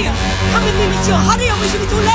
弟，他们秘密计划好的有为什么出来？